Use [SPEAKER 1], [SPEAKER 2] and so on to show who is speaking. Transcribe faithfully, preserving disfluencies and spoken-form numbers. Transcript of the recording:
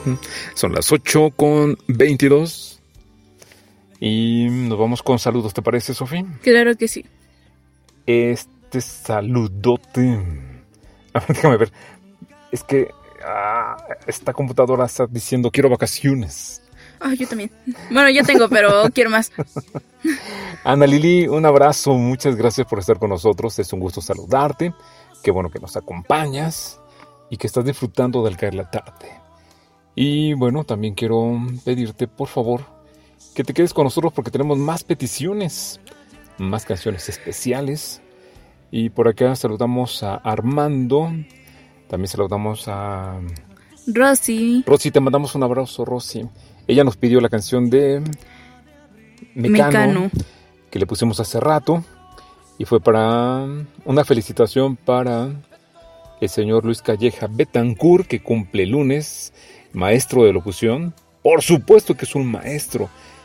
[SPEAKER 1] Son las ocho con veintidós. Y nos vamos con saludos, ¿te parece, Sofía?
[SPEAKER 2] Claro que sí.
[SPEAKER 1] Este saludote. A ver, déjame ver. Es que ah, esta computadora está diciendo quiero vacaciones.
[SPEAKER 2] Ah, oh, yo también. Bueno, ya tengo, pero quiero más.
[SPEAKER 1] Ana Lili, un abrazo. Muchas gracias por estar con nosotros. Es un gusto saludarte. Qué bueno que nos acompañas y que estás disfrutando del caer la tarde. Y bueno, también quiero pedirte, por favor, que te quedes con nosotros porque tenemos más peticiones, más canciones especiales. Y por acá saludamos a Armando. También saludamos a
[SPEAKER 2] Rosy.
[SPEAKER 1] Rosy, te mandamos un abrazo, Rosy. Ella nos pidió la canción de Mecano,
[SPEAKER 2] Mecano,
[SPEAKER 1] que le pusimos hace rato. Y fue para una felicitación para el señor Luis Calleja Betancourt, que cumple lunes, maestro de locución. Por supuesto que es un maestro.